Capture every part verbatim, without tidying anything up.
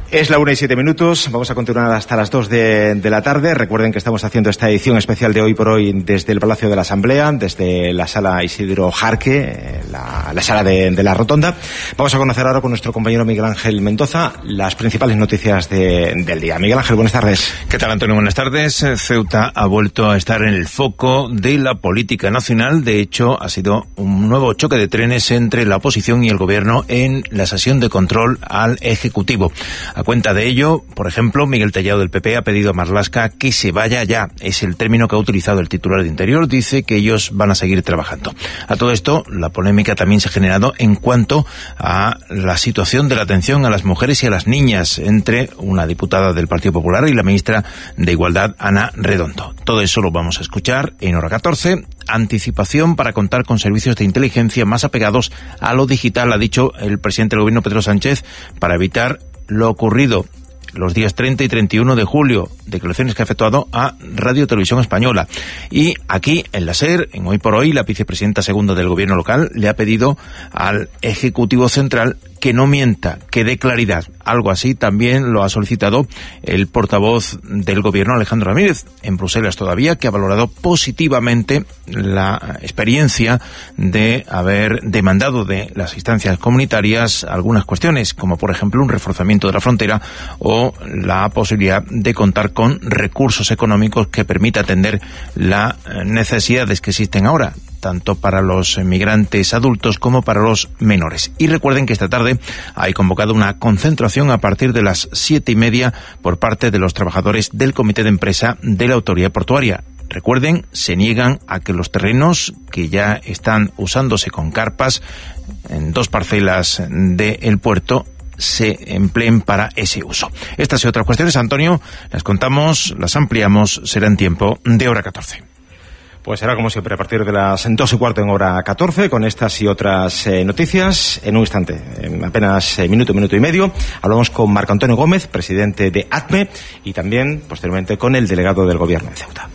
Es la una y siete minutos, vamos a continuar hasta las dos de, de la tarde. Recuerden que estamos haciendo esta edición especial de Hoy por Hoy desde el Palacio de la Asamblea, desde la Sala Isidro Jarque, la, la sala de, de la Rotonda. Vamos a conocer ahora con nuestro compañero Miguel Ángel Mendoza las principales noticias de, del día. Miguel Ángel, buenas tardes. ¿Qué tal, Antonio? Buenas tardes. Ceuta ha vuelto a estar en el foco de la política nacional. De hecho, ha sido un nuevo choque de trenes entre la oposición y el gobierno en la sesión de control al Ejecutivo. A cuenta de ello, por ejemplo, Miguel Tellado del P P ha pedido a Marlaska que se vaya ya. Es el término que ha utilizado el titular de Interior. Dice que ellos van a seguir trabajando. A todo esto, la polémica también se ha generado en cuanto a la situación de la atención a las mujeres y a las niñas entre una diputada del Partido Popular y la ministra de Igualdad, Ana Redondo. Todo eso lo vamos a escuchar en hora catorce. Anticipación para contar con servicios de inteligencia más apegados a lo digital, ha dicho el presidente del Gobierno, Pedro Sánchez, para evitar lo ocurrido los días treinta y treinta y uno de julio, declaraciones que ha efectuado a Radio Televisión Española. Y aquí, en la SER, en Hoy por Hoy, la vicepresidenta segunda del Gobierno local le ha pedido al Ejecutivo Central que no mienta, que dé claridad. Algo así también lo ha solicitado el portavoz del Gobierno, Alejandro Ramírez, en Bruselas todavía, que ha valorado positivamente la experiencia de haber demandado de las instancias comunitarias algunas cuestiones, como por ejemplo un reforzamiento de la frontera o la posibilidad de contar con recursos económicos que permita atender las necesidades que existen ahora, tanto para los migrantes adultos como para los menores. Y recuerden que esta tarde hay convocado una concentración a partir de las siete y media por parte de los trabajadores del Comité de Empresa de la Autoridad Portuaria. Recuerden, se niegan a que los terrenos que ya están usándose con carpas en dos parcelas del puerto se empleen para ese uso. Estas y otras cuestiones, Antonio, las contamos, las ampliamos, será en tiempo de hora catorce. Pues será como siempre a partir de las dos y cuarto en hora catorce con estas y otras eh, noticias. En un instante, en apenas eh, minuto, minuto y medio, hablamos con Marco Antonio Gómez, presidente de A T M E, y también posteriormente con el delegado del Gobierno de Ceuta.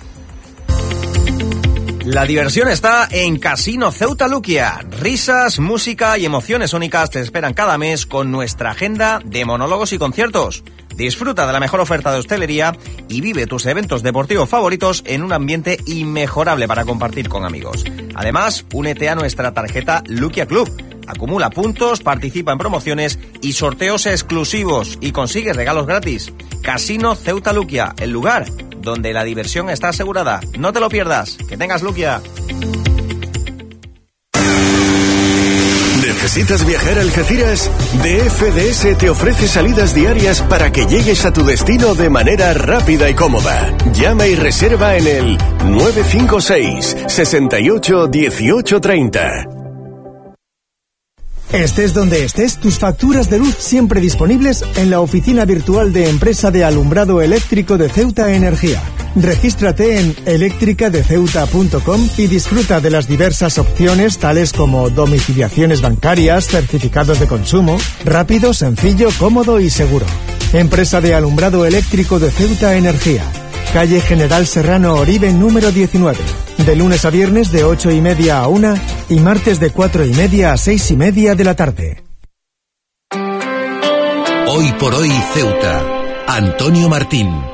La diversión está en Casino Ceuta Luquia. Risas, música y emociones únicas te esperan cada mes con nuestra agenda de monólogos y conciertos. Disfruta de la mejor oferta de hostelería y vive tus eventos deportivos favoritos en un ambiente inmejorable para compartir con amigos. Además, únete a nuestra tarjeta Luquia Club. Acumula puntos, participa en promociones y sorteos exclusivos y consigue regalos gratis. Casino Ceuta Luquia, el lugar donde la diversión está asegurada. No te lo pierdas. Que tengas Luquia. ¿Necesitas viajar a Algeciras? D F D S te ofrece salidas diarias para que llegues a tu destino de manera rápida y cómoda. Llama y reserva en el nueve cinco seis, seis ocho, uno ocho tres cero. Estés donde estés, tus facturas de luz siempre disponibles en la oficina virtual de Empresa de Alumbrado Eléctrico de Ceuta Energía. Regístrate en eléctrica de ceuta punto com y disfruta de las diversas opciones tales como domiciliaciones bancarias, certificados de consumo, rápido, sencillo, cómodo y seguro. Empresa de Alumbrado Eléctrico de Ceuta Energía. Calle General Serrano Oribe número diecinueve. De lunes a viernes de ocho y media a una y martes de cuatro y media a seis y media de la tarde. Hoy por Hoy Ceuta. Antonio Martín.